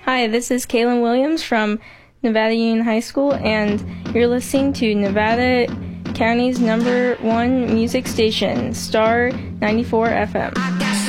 Hi, this is Kaylin Williams from Nevada Union High School, and you're listening to Nevada County's #1 music station, Star 94 FM.